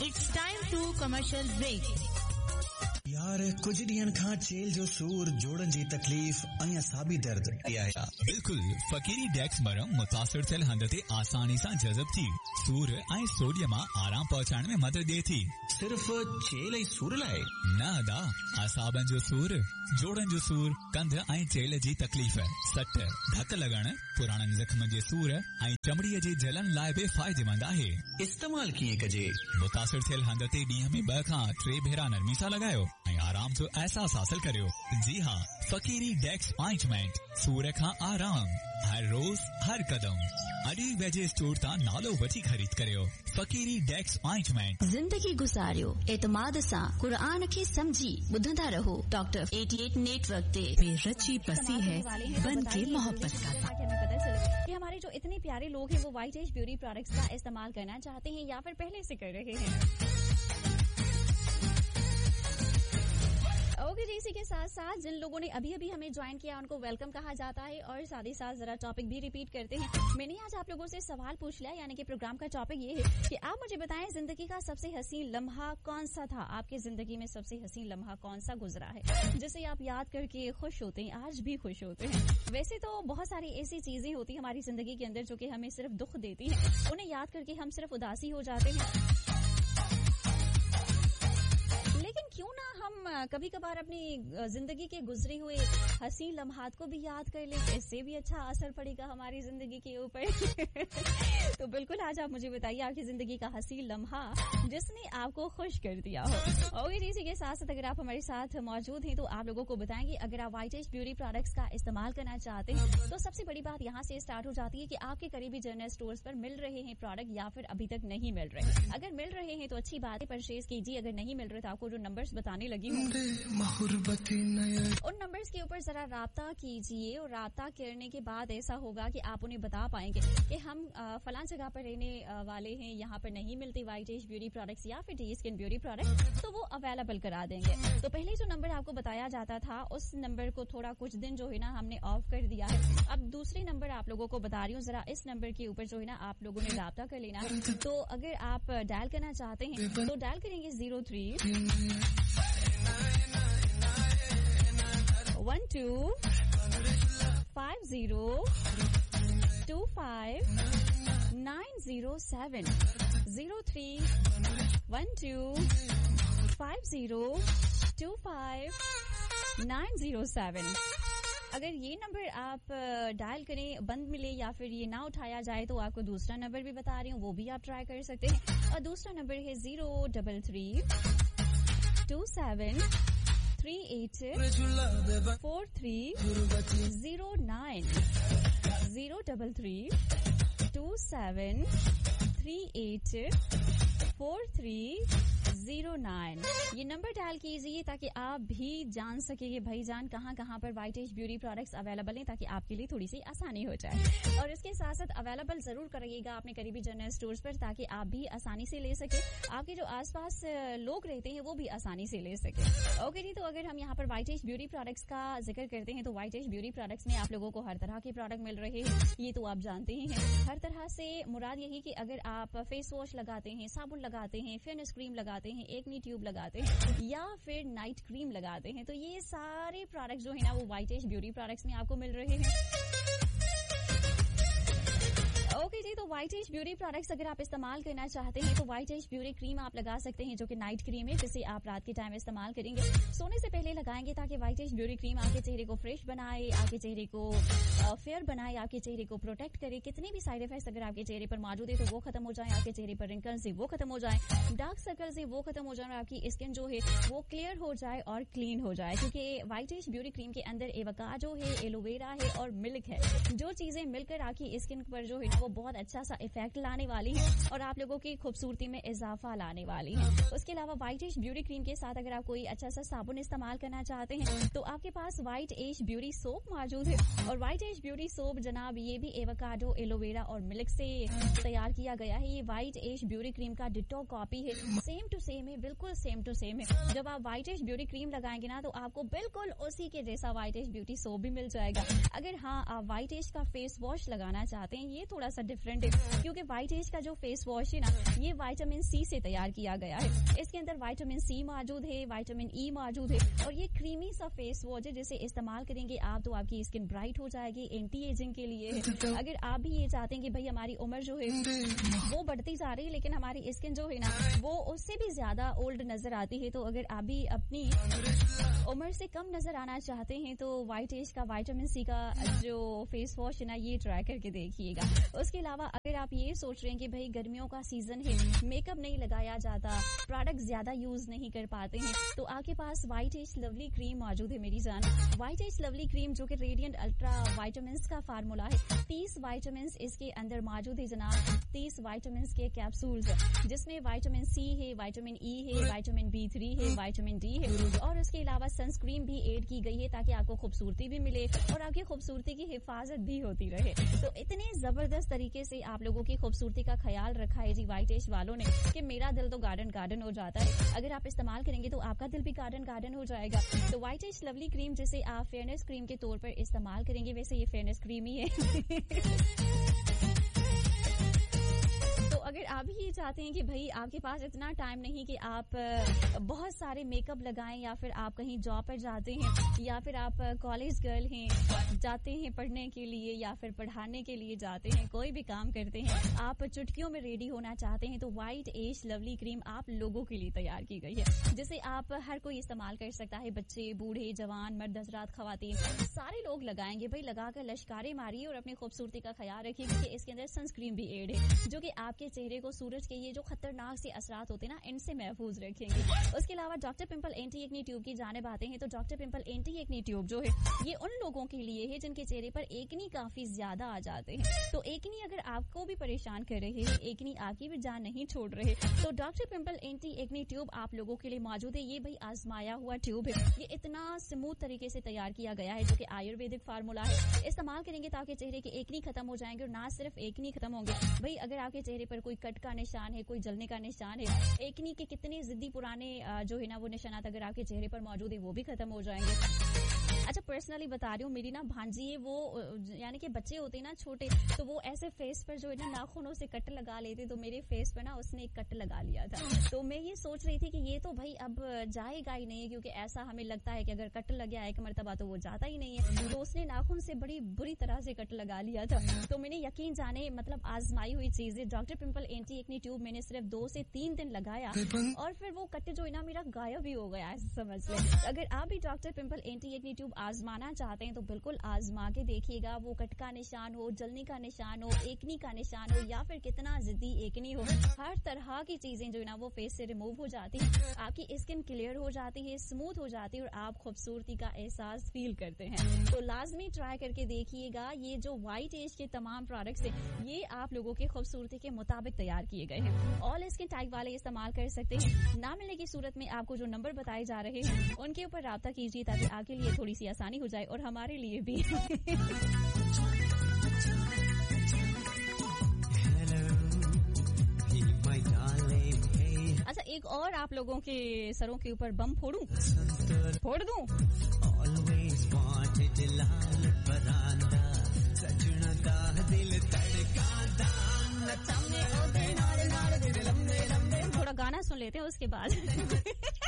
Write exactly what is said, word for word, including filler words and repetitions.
It's time to commercial break. यार कुछ ॾींहनि खां चेल जो सूर, जोड़नि जी तकलीफ़ ऐं असाबी दर्द आहे। बिल्कुल फकीरी डेक्स मरम मुतासिर थियल हंध ते आसानी सां जज़ब थी सूर ऐं सोडियम आराम पहुचाइण में मदद ॾिए थी। सिर्फ चेल ऐं सूर लाइ न अदा, असाबनि जो सूर, जोड़नि जो सूर, कंध ऐं चेल जी तकलीफ़, सट, धक लॻण, पुराणनि ज़ख़्मनि जे सूर ऐं चमड़ीअ जी जलन लाइ बि फ़ाइदेमंद आहे। इस्तेमाल कीअं कजे? मुतासिर थियल हंध ते ॾींहं में ॿ खां टे भेरा नरमी सां लॻायो ऐं आराम जो एहसास हासिल करियो। जी हाँ, फकीरी डेक्स ऑइंटमेंट, सूर खां आराम, हर रोज हर कदम। अडी वेजे स्टोर तां नालो वठी खरीद करियो। फकीरी डेक्स ऑइंटमेंट। जिंदगी गुजारियो एतमाद सां, कुरान खे समझी ॿुधंदा रहो। डॉक्टर अठासी नेटवर्क ते रची बसी है बन के मोहब्बत का। कि हमारे जो इतने प्यारे लोग हैं वो वाइट एज ब्यूटी प्रोडक्ट्स का इस्तेमाल करना चाहते हैं या फिर पहले से कर रहे हैं। ओके जी, इसी के साथ साथ जिन लोगों ने अभी अभी हमें ज्वाइन किया उनको वेलकम कहा जाता है और साथ ही साथ जरा टॉपिक भी रिपीट करते हैं। मैंने आज आप लोगों से सवाल पूछ लिया, यानी कि प्रोग्राम का टॉपिक ये है कि आप मुझे बताएं जिंदगी का सबसे हसीन लम्हा कौन सा था। आपकी जिंदगी में सबसे हसीन लम्हा कौन सा गुजरा है जिसे आप याद करके खुश होते हैं, आज भी खुश होते हैं। वैसे तो बहुत सारी ऐसी चीजें होती है हमारी जिंदगी के अंदर जो कि हमें सिर्फ दुख देती है, उन्हें याद करके हम सिर्फ उदासी हो जाते हैं। लेकिन क्यों ना हम कभी कभार अपनी जिंदगी के गुजरे हुए हसीन लम्हात को भी याद कर लें, इससे भी अच्छा असर पड़ेगा हमारी जिंदगी के ऊपर। तो बिल्कुल आज आप मुझे बताइए आपकी जिंदगी का हसीन लम्हा जिसने आपको खुश कर दिया हो। और इसी के साथ साथ अगर आप हमारे साथ मौजूद हैं तो आप लोगों को बताएंगे अगर आप वाइट एज ब्यूटी प्रोडक्ट्स का इस्तेमाल करना चाहते हैं तो सबसे बड़ी बात यहाँ से स्टार्ट हो जाती है कि आपके करीबी जनरल स्टोर्स पर मिल रहे हैं प्रोडक्ट या फिर अभी तक नहीं मिल रहे। अगर मिल रहे हैं तो अच्छी बात है, परचेज कीजिए। अगर नहीं मिल रहे तो आपको जो नंबर्स बताने लगी हूँ उन नंबर्स के ऊपर जरा राब्ता कीजिए और राब्ता करने के बाद ऐसा होगा कि आप उन्हें बता पाएंगे कि हम फलां जगह पर रहने वाले हैं, यहाँ पर नहीं मिलती वाइट एज ब्यूटी प्रोडक्ट्स या फिर डी स्किन ब्यूटी प्रोडक्ट्स, तो वो अवेलेबल करा देंगे। तो पहले जो नंबर आपको बताया जाता था उस नंबर को थोड़ा कुछ दिन जो है ना हमने ऑफ कर दिया है। अब दूसरे नंबर आप लोगों को बता रही हूँ, जरा इस नंबर के ऊपर जो है ना आप लोगों ने राब्ता कर लेना है। तो अगर आप डायल करना चाहते हैं तो डायल करेंगे zero three one two five zero to five nine zero seven zero three one two five zero to five nine zero seven. अगर ये नंबर आप डायल करें बंद मिले या फिर ये ना उठाया जाए तो आपको दूसरा नंबर भी बता रही हूँ, वो भी आप ट्राई कर सकते हैं। और दूसरा नंबर है zero double three to seven three eight four three zero nine zero double three to seven three eight four three zero nine. ये नंबर डायल कीजिए ताकि आप भी जान सके कि भाई जान कहाँ कहाँ पर white as beauty products available हैं, ताकि आपके लिए थोड़ी सी आसानी हो जाए। और इसके साथ साथ अवेलेबल जरूर करिएगा अपने करीबी जनरल स्टोर्स पर ताकि आप भी आसानी से ले सके, आपके जो आसपास लोग रहते हैं वो भी आसानी से ले सके। ओके जी, तो अगर हम यहाँ पर वाइट एज ब्यूटी प्रोडक्ट्स का जिक्र करते हैं तो वाइट एज ब्यूटी प्रोडक्ट्स में आप लोगों को हर तरह के प्रोडक्ट मिल रहे हैं, ये तो आप जानते ही हैं। हर तरह से मुराद यही कि अगर आप फेस वॉश लगाते हैं, साबुन लगाते हैं, फेयरनेस क्रीम लगाते हैं, एक्नी ट्यूब लगाते हैं या फिर नाइट क्रीम लगाते हैं, तो ये सारे प्रोडक्ट्स जो है ना वो वाइट एज ब्यूटी प्रोडक्ट्स में आपको मिल रहे हैं। ओके जी, तो वाइट एज ब्यूटी प्रोडक्ट्स अगर आप इस्तेमाल करना चाहते हैं तो वाइट एज ब्यूटी क्रीम आप लगा सकते हैं जो कि नाइट क्रीम है, जिसे आप रात के टाइम इस्तेमाल करेंगे, सोने से पहले लगाएंगे ताकि वाइट एज ब्यूटी क्रीम आपके चेहरे को फ्रेश बनाए, आपके चेहरे को फेयर बनाए, आपके चेहरे को प्रोटेक्ट करे। कितने भी साइड इफेक्ट्स अगर आपके चेहरे पर मौजूद है तो वो खत्म हो जाए, आपके चेहरे पर रिंकल्स है वो खत्म हो जाए, डार्क सर्कल्स है वो खत्म हो जाए, आपकी स्किन जो है वो क्लियर हो जाए और क्लीन हो जाए। क्योंकि वाइट एज ब्यूटी क्रीम के अंदर एवोकाडो है, एलोवेरा है और मिल्क है, जो चीजें मिलकर आपकी स्किन पर जो है वो बहुत अच्छा सा इफेक्ट लाने वाली है और आप लोगों की खूबसूरती में इजाफा लाने वाली है। उसके अलावा व्हाइट एज ब्यूटी क्रीम के साथ अगर आप कोई अच्छा सा साबुन इस्तेमाल करना चाहते हैं तो आपके पास व्हाइट एज ब्यूटी सोप मौजूद है। और व्हाइट एज ब्यूटी सोप जनाब ये भी एवोकाडो, एलोवेरा और मिल्क से तैयार किया गया है। ये व्हाइट एज ब्यूटी क्रीम का डिटो कॉपी है, सेम टू सेम है, बिल्कुल सेम टू सेम है। जब आप व्हाइट एज ब्यूटी क्रीम लगाएंगे ना तो आपको बिल्कुल उसी के जैसा व्हाइट एज ब्यूटी सोप भी मिल जाएगा। अगर हाँ आप व्हाइट एज का फेस वॉश लगाना चाहते हैं, ये थोड़ा सा डिफरेंट है, क्योंकि व्हाइट एज का जो फेस वॉश है ना, ये विटामिन सी से तैयार किया गया है। इसके अंदर विटामिन सी मौजूद है, विटामिन ई मौजूद है, और ये क्रीमी सा फेस वॉश है जिसे इस्तेमाल करेंगे आप तो आपकी स्किन ब्राइट हो जाएगी। एंटी एजिंग के लिए है। अगर आप भी ये चाहते हैं कि भाई हमारी उम्र जो है वो बढ़ती जा रही है लेकिन हमारी स्किन जो है ना वो उससे भी ज्यादा ओल्ड नजर आती है, तो अगर आप भी अपनी उम्र से कम नजर आना चाहते हैं तो व्हाइट एज का विटामिन सी का जो फेस वॉश है ना ये ट्राई करके देखिएगा। उसके अलावा अगर आप ये सोच रहे हैं कि भाई गर्मियों का सीजन है, मेकअप नहीं लगाया जाता, प्रोडक्ट ज्यादा यूज नहीं कर पाते हैं, तो आपके पास व्हाइट एज लवली क्रीम मौजूद है मेरी जान। व्हाइट एज लवली क्रीम जो कि रेडिएंट अल्ट्रा विटामिन का फार्मूला है, तीस विटामिन इसके अंदर मौजूद है जनाब, तीस विटामिन के कैप्सूल्स जिसमें विटामिन सी है, विटामिन ई है, विटामिन बी थ्री है, विटामिन डी है, और उसके अलावा सनस्क्रीन भी ऐड की गई है ताकि आपको खूबसूरती भी मिले और आपकी खूबसूरती की हिफाजत भी होती रहे। तो इतने जबरदस्त तरीके से आप लोगों की खूबसूरती का ख्याल रखा है जी व्हाइट एज वालों ने कि मेरा दिल तो गार्डन गार्डन हो जाता है। अगर आप इस्तेमाल करेंगे तो आपका दिल भी गार्डन गार्डन हो जाएगा। तो व्हाइट एज लवली क्रीम जिसे आप फेयरनेस क्रीम के तौर पर इस्तेमाल करेंगे, वैसे ये फेयरनेस क्रीम ही है। अगर आप भी ये चाहते हैं कि भाई आपके पास इतना टाइम नहीं कि आप बहुत सारे मेकअप लगाएं, या फिर आप कहीं जॉब पर जाते हैं, या फिर आप कॉलेज गर्ल हैं जाते हैं पढ़ने के लिए, या फिर पढ़ाने के लिए जाते हैं, कोई भी काम करते हैं, आप चुटकियों में रेडी होना चाहते हैं, तो व्हाइट एज लवली क्रीम आप लोगों के लिए तैयार की गई है जिसे आप हर कोई इस्तेमाल कर सकता है। बच्चे, बूढ़े, जवान, मर्द हजरात, खवातीन सारे लोग लगाएंगे। भाई लगाकर लश्कारे मारिए और अपनी खूबसूरती का ख्याल रखिए, क्योंकि इसके अंदर सनस्क्रीन भी एड है जो कि आपके चेहरे को सूरज के ये जो खतरनाक से असरात होते हैं ना इनसे महफूज रखेंगे। उसके अलावा doctor pimple anti acne tube की जाने आते हैं, तो doctor pimple anti acne tube जो है ये उन लोगों के लिए है जिनके चेहरे पर एकनी काफी ज्यादा आ जाते हैं। तो एकनी अगर आपको भी परेशान कर रहे हैं, एकनी आपकी भी जान नहीं छोड़ रहे, तो doctor pimple anti acne tube आप लोगों के लिए मौजूद है। ये भाई आजमाया हुआ ट्यूब है, ये इतना स्मूथ तरीके से तैयार किया गया है जो कि आयुर्वेदिक फार्मूला है। इस्तेमाल करेंगे तो आपके चेहरे के एकनी खत्म हो जाएंगे, और ना सिर्फ एकनी खत्म होंगे भाई, अगर आपके चेहरे पर कोई कट का निशान है, कोई जलने का निशान है, एकनी के कितने जिद्दी पुराने जो है ना वो निशानात अगर आपके चेहरे पर मौजूद है वो भी खत्म हो जाएंगे। अच्छा पर्सनली बता रही हूँ, मेरी ना भांजी है, वो यानी कि बच्चे होते हैं ना छोटे, तो वो ऐसे फेस पर जो है ना नाखूनों से कट लगा लेते, तो मेरे फेस पर ना उसने एक कट लगा लिया था। तो मैं ये सोच रही थी कि ये तो भाई अब जाएगा ही नहीं, क्योंकि ऐसा हमें लगता है कि अगर कट लग गया एक मरतबा तो वो जाता ही नहीं है। तो उसने नाखून से बड़ी बुरी तरह से कट लगा लिया था। तो मैंने यकीन जाने मतलब आजमाई हुई चीज है, doctor pimple anti acne tube मैंने सिर्फ दो से तीन दिन लगाया और फिर वो कट जो है ना मेरा गायब ही हो गया, समझ ले। अगर आप भी doctor pimple anti acne tube आजमाना चाहते हैं तो बिल्कुल आजमा के देखिएगा। वो कट का निशान हो, जलने का निशान हो, एकनी का निशान हो, या फिर कितना जिद्दी एकनी हो, हर तरह की चीजें जो है ना वो फेस से रिमूव हो जाती है, आपकी स्किन क्लियर हो जाती है, स्मूथ हो जाती है, और आप खूबसूरती का एहसास फील करते हैं। तो लाजमी ट्राई करके देखिएगा। ये जो व्हाइट एज के तमाम प्रोडक्ट्स हैं ये आप लोगों की खूबसूरती के मुताबिक तैयार किए गए हैं। ऑल स्किन टाइप वाले इस्तेमाल कर सकते हैं। ना मिलने की सूरत में आपको जो नंबर बताए जा रहे हैं उनके ऊपर राब्ता कीजिए ताकि आपके लिए थोड़ी सी आसानी हो जाए और हमारे लिए भी। अच्छा एक और आप लोगों के सरों के ऊपर बम फोड़ूं, फोड़ दूं। थोड़ा गाना सुन लेते हैं उसके बाद।